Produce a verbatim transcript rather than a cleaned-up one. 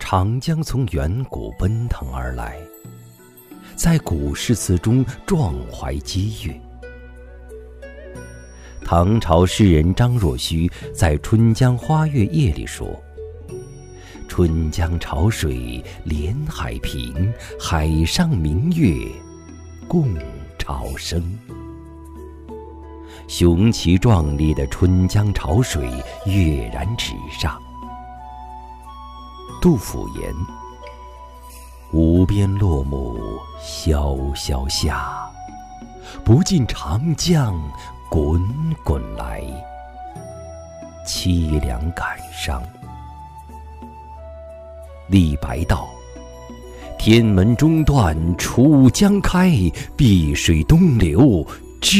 长江从远古奔腾而来，在古诗词中壮怀激越。唐朝诗人张若虚在《春江花月夜》里说：“春江潮水连海平，海上明月共潮生。”雄奇壮丽的春江潮水跃然纸上。杜甫言：“无边落木萧萧下，不尽长江滚滚来。凄凉感伤。”李白道：“天门中断楚江开，碧水东流